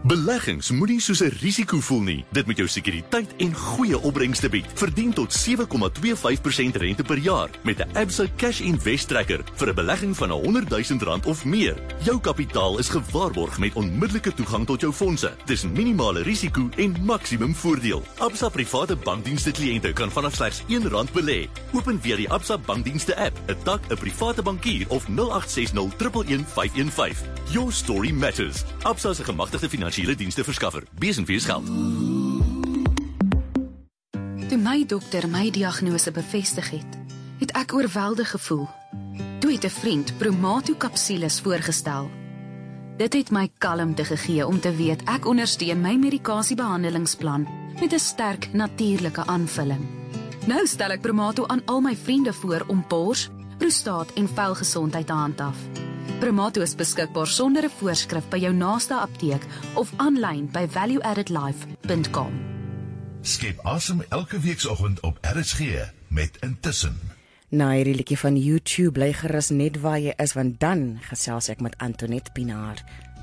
Beleggings moenie soos 'n risiko voel nie. Dit moet jou sekuriteit en goeie opbrengste bied. Verdien tot 7,25% rente per jaar met 'n Absa Cash Invest Tracker vir 'n belegging van R100,000 of meer. Jou kapitaal is gewaarborg met onmiddellike toegang tot jou fondse. Dis minimale risiko en maksimum voordeel. Absa private bankdienste kliënte kan vanaf slegs R1 belê. Open via die Absa bankdienste app, 'n tak, 'n private bankier of 0860 111 515. Your story matters. Absa is 'n gemagtigde finansiële dienste verskaffer. Bees en wees geld. Toe my dokter my diagnose bevestig het ek oorweldig gevoel. Toe het 'n vriend Promato kapsules voorgestel. Dit het my kalmte gegee om te weet ek ondersteun my medikasiebehandelingsplan met 'n sterk natuurlike aanvulling. Nou stel ek Promato aan al my vriende voor om bors, prostaat en velgesondheid te handhaaf. Promato is beskikbaar sonder 'n voorskrif by jou naaste apteek of aanlyn by valueaddedlife.com. Skep asem elke weekoggend op RSG met Intussen. Na hierdie liedjie van YouTube bly gerus net waar jy is, want dan gesels ek met Antoinette Pinaar.